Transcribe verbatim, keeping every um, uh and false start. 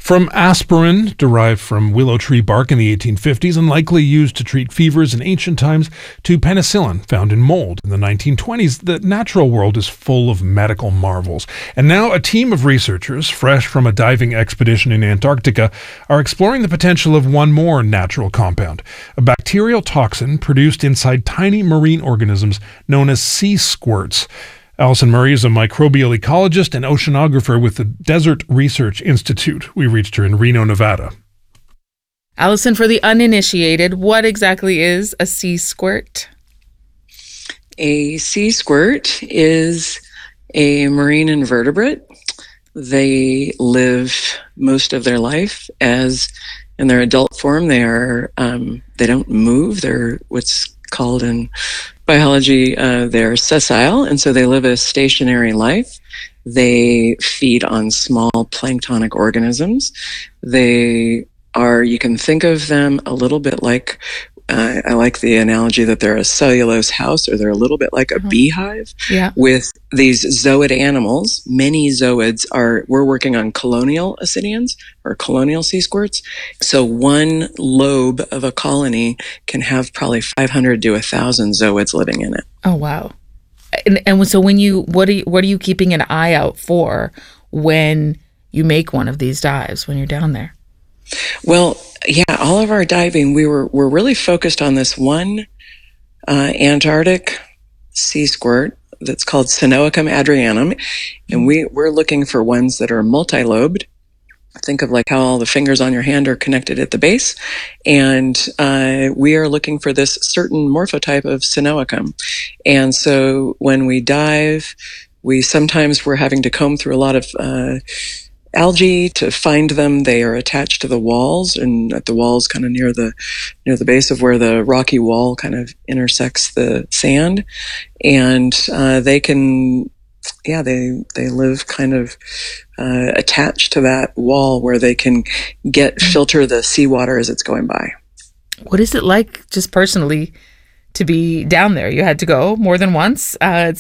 From aspirin, derived from willow tree bark in the eighteen fifties and likely used to treat fevers in ancient times, to penicillin, found in mold in the nineteen twenties, the natural world is full of medical marvels. And now a team of researchers, fresh from a diving expedition in Antarctica, are exploring the potential of one more natural compound, a bacterial toxin produced inside tiny marine organisms known as sea squirts. Allison Murray is a microbial ecologist and oceanographer with the Desert Research Institute. We reached her in Reno, Nevada. Allison, for the uninitiated, what exactly is a sea squirt? A sea squirt is a marine invertebrate. They live most of their life as in their adult form. They are um, they don't move. They're what's called in biology, uh, they're sessile, and so they live a stationary life. They feed on small planktonic organisms. They are, you can think of them a little bit like, uh, I like the analogy that they're a cellulose house, or they're a little bit like a uh-huh. beehive yeah. with these zooid animals. Many zooids are, we're working on colonial ascidians or colonial sea squirts. So one lobe of a colony can have probably five hundred to one thousand zooids living in it. Oh, wow. And, and so when you, what are you, what are you keeping an eye out for when you make one of these dives, when you're down there? Well, yeah, all of our diving, we were, we're really focused on this one uh, Antarctic sea squirt that's called Sinoacum adrianum. And we, we're looking for ones that are multi-lobed. Think of like how all the fingers on your hand are connected at the base. And uh, we are looking for this certain morphotype of Sinoacum. And so when we dive, we sometimes we're having to comb through a lot of uh, algae to find them. They are attached to the walls, and at the walls kind of near the near the base of where the rocky wall kind of intersects the sand. And uh, they can, yeah, they, they live kind of uh, attached to that wall where they can get, filter the seawater as it's going by. What is it like just personally to be down there? You had to go more than once. Uh,